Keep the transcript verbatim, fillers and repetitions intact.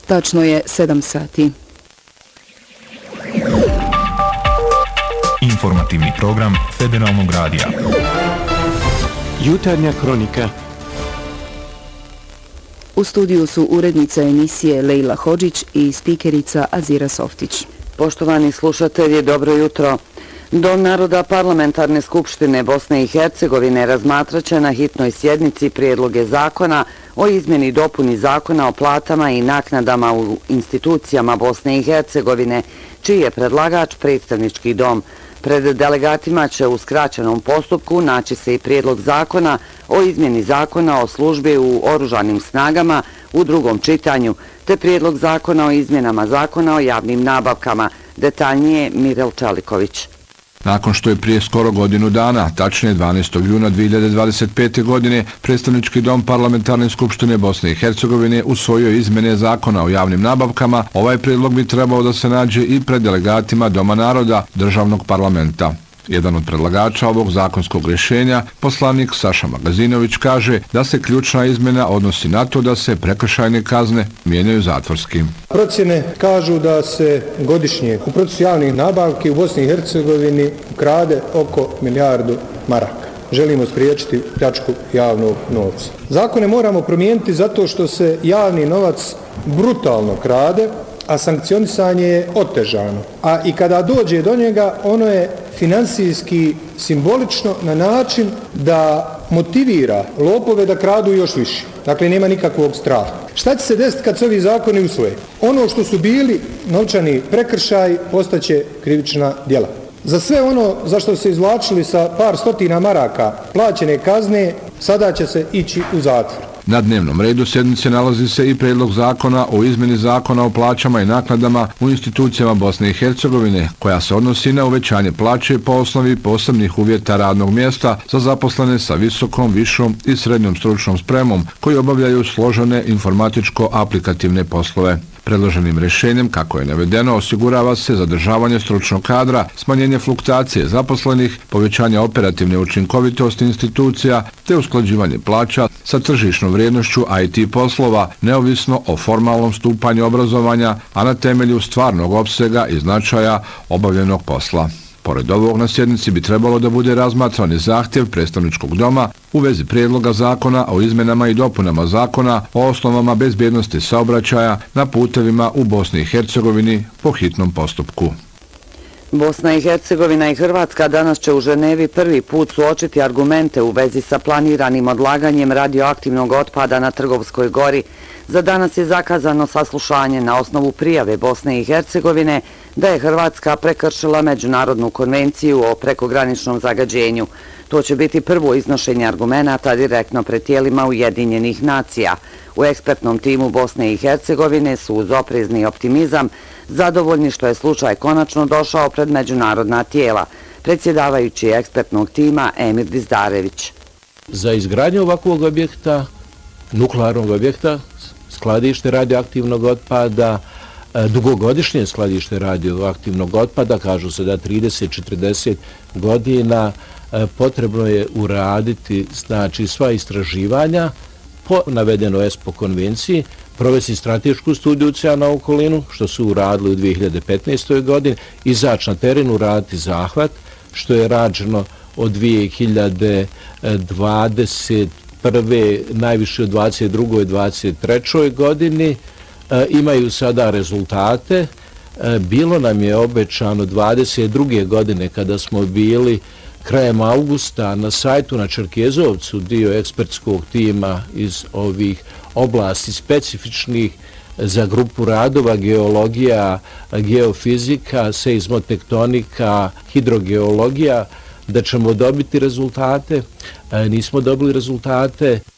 Tačno je sedam sati. Informativni program Federalnog radija. Jutarnja kronika. U studiju su urednica emisije Lejla Hodžić i spikerica Azira Softić. Poštovani slušatelji, dobro jutro. Dom naroda Parlamentarne skupštine Bosne i Hercegovine razmatraće na hitnoj sjednici prijedloge zakona o izmjeni i dopuni zakona o platama i naknadama u institucijama Bosne i Hercegovine, čiji je predlagač predstavnički dom. Pred delegatima će u skraćenom postupku naći se i prijedlog zakona o izmjeni zakona o službi u oružanim snagama u drugom čitanju, te prijedlog zakona o izmjenama zakona o javnim nabavkama. Detaljnije Mirel Čaliković. Nakon što je prije skoro godinu dana, tačnije dvanaestog juna dvije hiljade dvadeset pete. godine, predstavnički dom Parlamentarne skupštine Bosne i Hercegovine usvojio izmjene zakona o javnim nabavkama, ovaj prijedlog bi trebao da se nađe i pred delegatima Doma naroda državnog parlamenta. Jedan od predlagača ovog zakonskog rješenja, poslanik Saša Magazinović, kaže da se ključna izmjena odnosi na to da se prekršajne kazne mijenjaju zatvorskim. Procjene kažu da se godišnje u procesu javnih nabavki u Bosni i Hercegovini krade oko milijardu maraka. Želimo spriječiti pljačku javnog novca. Zakone moramo promijeniti zato što se javni novac brutalno krade, a sankcionisanje je otežano. A i kada dođe do njega, ono je finansijski simbolično na način da motivira lopove da kradu još više. Dakle, nema nikakvog straha. Šta će se desiti kad se ovi zakoni usvoje? Ono što su bili novčani prekršaj postaće krivična djela. Za sve ono za što se izvlačili sa par stotina maraka plaćene kazne, sada će se ići u zatvor. Na dnevnom redu sjednice nalazi se i prijedlog zakona o izmjeni zakona o plaćama i naknadama u institucijama Bosne i Hercegovine, koja se odnosi na uvećanje plaće po osnovi posebnih uvjeta radnog mjesta za zaposlene sa visokom, višom i srednjom stručnom spremom koji obavljaju složene informatičko-aplikativne poslove. Predloženim rješenjem, kako je navedeno, osigurava se zadržavanje stručnog kadra, smanjenje fluktuacije zaposlenih, povećanje operativne učinkovitosti institucija te usklađivanje plaća sa tržišnom vrijednošću I T poslova, neovisno o formalnom stupanju obrazovanja, a na temelju stvarnog opsega i značaja obavljenog posla. Pored ovog, na sjednici bi trebalo da bude razmatran i zahtjev predstavničkog doma u vezi prijedloga zakona o izmjenama i dopunama zakona o osnovama bezbjednosti saobraćaja na putevima u Bosni i Hercegovini po hitnom postupku. Bosna i Hercegovina i Hrvatska danas će u Ženevi prvi put suočiti argumente u vezi sa planiranim odlaganjem radioaktivnog otpada na Trgovskoj gori. Za danas je zakazano saslušanje na osnovu prijave Bosne i Hercegovine da je Hrvatska prekršila Međunarodnu konvenciju o prekograničnom zagađenju. To će biti prvo iznošenje argumenata direktno pred tijelima Ujedinjenih nacija. U ekspertnom timu Bosne i Hercegovine su uz oprezni optimizam zadovoljni što je slučaj konačno došao pred međunarodna tijela. Predsjedavajući ekspertnog tima Emir Dizdarević. Za izgradnju ovakvog objekta, nuklearnog objekta, skladište radioaktivnog otpada, dugogodišnje skladište radioaktivnog otpada, kažu se da trideset do četrdeset godina, potrebno je uraditi znači sva istraživanja po navedeno ESPO konvenciji, provesti stratešku studiju utjecaja na okolinu, što su uradili u dvije hiljade petnaestoj. godini, izaći na teren, uraditi zahvat, što je rađeno od dvije hiljade dvadeset prve. najviše u dvadeset drugoj. i dvadeset trećoj. godini. E, imaju sada rezultate. E, bilo nam je obećano dvadeset druge. godine kada smo bili krajem augusta na sajtu na Čerkezovcu, dio ekspertskog tima iz ovih oblasti specifičnih za grupu radova geologija, geofizika, seizmotektonika, hidrogeologija, da ćemo dobiti rezultate. E, nismo dobili rezultate.